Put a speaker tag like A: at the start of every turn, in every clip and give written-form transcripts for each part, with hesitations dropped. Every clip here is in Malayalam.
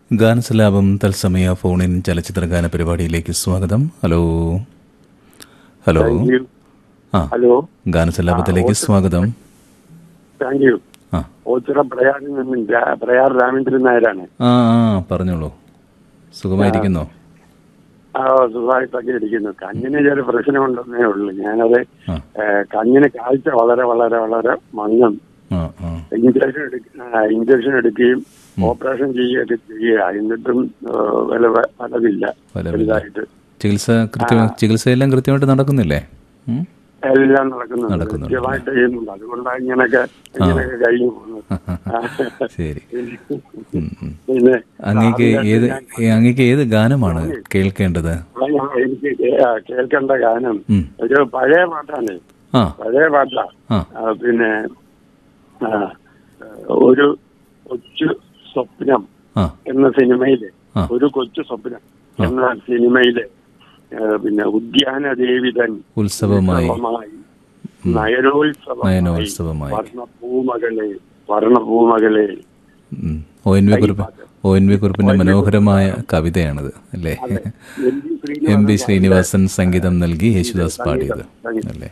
A: ഗാനസലാപം തത്സമയ ഫോണിൻ ചലച്ചിത്ര ഗാന പരിപാടിയിലേക്ക് സ്വാഗതം. ഹലോ ഹലോ ആ
B: ഹലോ,
A: ഗാനസലാപത്തിലേക്ക് സ്വാഗതം.
B: Thank you.
A: ആ
B: ഓച്ചിറ പ്രയാറിൽ നിന്നും പ്രയാർ രാമേന്ദ്രൻ നായരാണ്.
A: ആ ആ പറഞ്ഞോളൂ. സുഖമായിരിക്കുന്നോ?
B: സുഖമായിട്ടൊക്കെ ഇരിക്കുന്നു. കണ്ണിന് ചില പ്രശ്നമുണ്ടെന്നേ ഉള്ളൂ. ഞാനത്
A: ആ
B: കണ്ണിന് കാഴ്ച വളരെ വളരെ വളരെ മങ്ങും.
A: ആ ആ
B: ഇഞ്ചക്ഷൻ എടുക്കുകയും ഓപ്പറേഷൻ ചെയ്യുകയൊക്കെ ചെയ്യുക. എന്നിട്ടും ഫലമില്ല. വലുതായിട്ട്
A: ചികിത്സയെല്ലാം കൃത്യമായിട്ട് നടക്കുന്നില്ലേ?
B: എല്ലാം നടക്കുന്നുണ്ട്, കൃത്യമായിട്ട് ചെയ്യുന്നുണ്ട്. അതുകൊണ്ടാണ് ഇങ്ങനെയൊക്കെ കഴിഞ്ഞു പോകുന്നത്.
A: ശരി.
B: പിന്നെ
A: അങ്ങേക്ക് ഏത് ഗാനമാണ് കേൾക്കേണ്ടത്?
B: എനിക്ക് കേൾക്കേണ്ട ഗാനം ഒരു പഴയ പാട്ടാണ്. പഴയ പാട്ടാ. പിന്നെ ഒരു കൊച്ചു സ്വപ്നം എന്ന സിനിമയില്, ഒരു കൊച്ചു സ്വപ്നം എന്ന സിനിമയില് പിന്നെ ഉദ്യാന ദേവിതൻ ഉത്സവമായി നയനോത്സവമായി വർണ്ണപൂമകളെ
A: ഒ എൻ വി കുറുപ്പിന്റെ മനോഹരമായ കവിതയാണത് അല്ലേ? എം ബി ശ്രീനിവാസൻ സംഗീതം നൽകി യേശുദാസ് പാടിയത് അല്ലേ?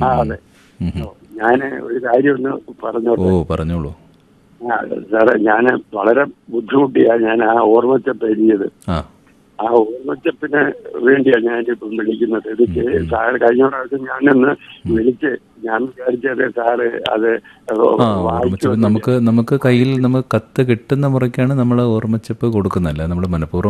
B: ഞാന് ഒരു കാര്യം ഒന്ന് പറഞ്ഞോളൂ.
A: പറഞ്ഞോളൂ
B: സാറേ, ഞാന് വളരെ ബുദ്ധിമുട്ടിയാ ഞാൻ ആ ഓർമ്മച്ചപ്പ് എഴുതിയത്. ആ ഓർമ്മച്ചപ്പിന് വേണ്ടിയാ ഞാനിപ്പം വിളിക്കുന്നത്. ഇത് സാറ് കഴിഞ്ഞ പ്രാവശ്യം ഞാനൊന്ന് വിളിച്ച് ഞാൻ വിചാരിച്ചത് സാറ് അത്
A: നമുക്ക് കയ്യിൽ നമുക്ക് കത്ത് കിട്ടുന്ന മുറയ്ക്കാണ് നമ്മൾ ഓർമ്മച്ചപ്പ് കൊടുക്കുന്നതല്ല. നമ്മൾ മനഃപൂർവ്വം